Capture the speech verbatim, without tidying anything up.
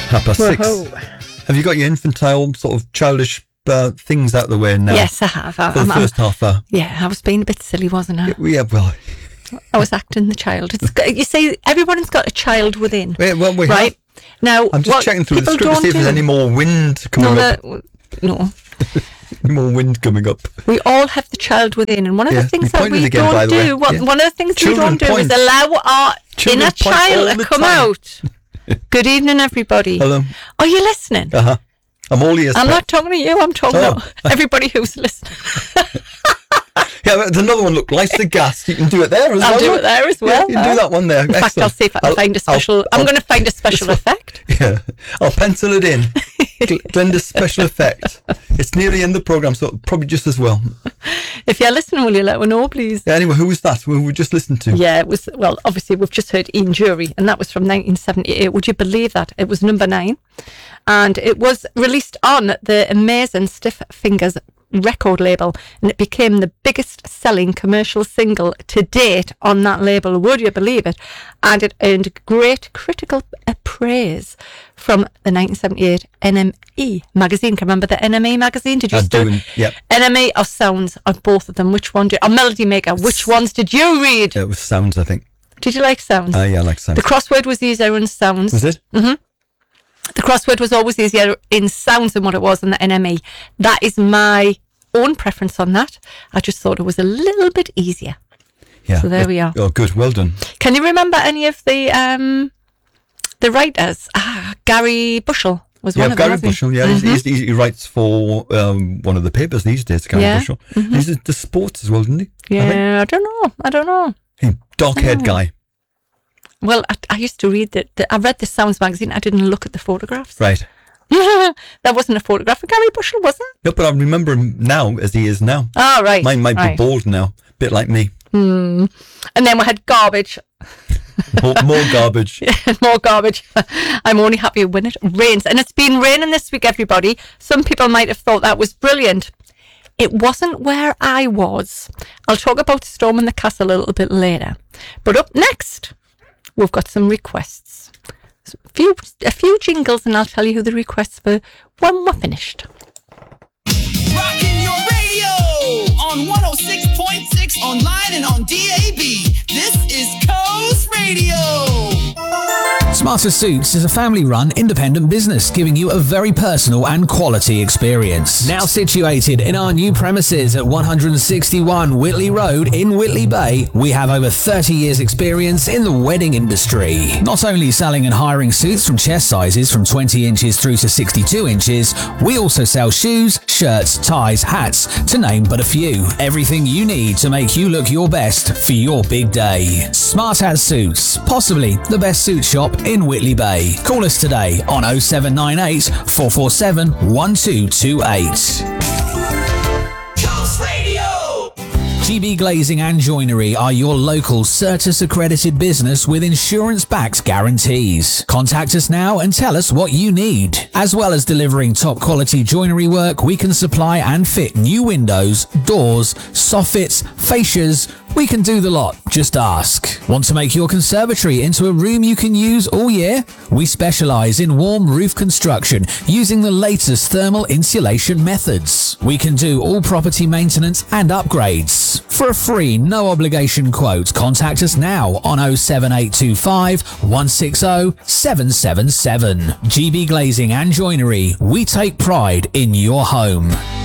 Half past six. Whoa. Have you got your infantile sort of childish uh, things out of the way now? Yes, I have. I, For the I'm, first half hour. Yeah, I was being a bit silly, wasn't I? Yeah, well... I was acting the child. It's, you see, everyone's got a child within. Yeah, well, we right? have. Now, I'm just checking through the script to see if there's any more wind coming no, up. that, no. More wind coming up. We all have the child within, and one of Yeah, the things you that pointed we again, by don't the way. do, what, Yeah. one of the things Children we don't do point. is allow our Children inner point all child to the come time. out. Good evening, everybody. Hello. Are you listening? Uh-huh. I'm all ears. I'm not talking to you, I'm talking Oh. to everybody who's listening. Yeah, but there's another one. Look, lights the gas. You can do it there as I'll well. do look. it there as Yeah, well. you can do that one there. In fact, I'll see if I can find a special... I'm going to find a special effect. Yeah, I'll pencil it in. Gl- Glenda's special effect. It's near the end of the programme, so probably just as well. If you're listening, will you let me know, please? Yeah, anyway, who was that? Who we just listened to? Yeah, it was, well, obviously, we've just heard Ian Jury, and that was from nineteen seventy-eight. Would you believe that? It was number nine. And it was released on the amazing Stiff Fingers record label, and it became the biggest selling commercial single to date on that label. Would you believe it? And it earned great critical praise from the nineteen seventy-eight N M E magazine. Can you remember the N M E magazine? Did you I still? do, yep. N M E or Sounds of both of them? Which one did? Or Melody Maker? Which ones did you read? It was Sounds, I think. Did you like Sounds? Uh, yeah, I like Sounds. The crossword was easier in Sounds. Was it? Mm-hmm. The crossword was always easier in Sounds than what it was in the N M E. That is my own preference on that. I just thought it was a little bit easier. Yeah. So there we are. Oh, good. Well done. Can you remember any of the um, the writers? Ah, Gary Bushell was Yeah, one of Gary them. wasn't Bushell. he? Yeah, Mhm. he's, he's, he writes for um, one of the papers these days, Gary Yeah. Bushell. Mhm. He's the sports as well, didn't he? I think. Yeah, I, don't know. I don't know. He, dark-haired Oh. guy. Well, I, I used to read the, the. I read the Sounds magazine. I didn't look at the photographs. Right. That wasn't a photograph of Gary Bushell, was it? No, but I remember him now as he is now. Oh, right. Mine might right. be bald now. Bit like me. Hmm. And then we had Garbage. More, more garbage. More garbage. I'm only happy when it rains. And it's been raining this week, everybody. Some people might have thought that was brilliant. It wasn't where I was. I'll talk about Storm in the Castle a little bit later. But up next, we've got some requests. A few, a few jingles, and I'll tell you who the requests were when we're finished. Rocking your radio on one oh six point six online and on D A B. This is Coast Radio. Smarter Suits is a family-run independent business giving you a very personal and quality experience. Now situated in our new premises at one sixty-one Whitley Road in Whitley Bay, we have over thirty years experience in the wedding industry. Not only selling and hiring suits from chest sizes from twenty inches through to sixty-two inches, we also sell shoes, shirts, ties, hats, to name but a few. Everything you need to make you look your best for your big day. Smart Hat Suits, possibly the best suit shop in Whitley Bay. Call us today on oh seven nine eight, four four seven, one two two eight. Coast Radio. G B Glazing and Joinery are your local Certis accredited business with insurance-backed guarantees. Contact us now and tell us what you need. As well as delivering top quality joinery work, we can supply and fit new windows, doors, soffits, fascias. We can do the lot. Just ask. Want to make your conservatory into a room you can use all year? We specialise in warm roof construction using the latest thermal insulation methods. We can do all property maintenance and upgrades. For a free, no obligation quote, contact us now on oh seven eight two five, one six oh, seven seven seven. G B Glazing and Joinery. We take pride in your home.